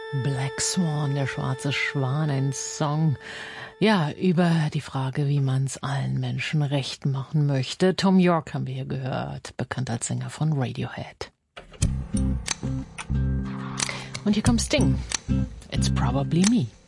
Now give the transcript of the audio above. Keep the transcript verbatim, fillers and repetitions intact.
Black Swan, der schwarze Schwan, ein Song, ja, über die Frage, wie man es allen Menschen recht machen möchte. Thom Yorke haben wir hier gehört, bekannt als Sänger von Radiohead. Und hier kommt Sting. It's Probably Me.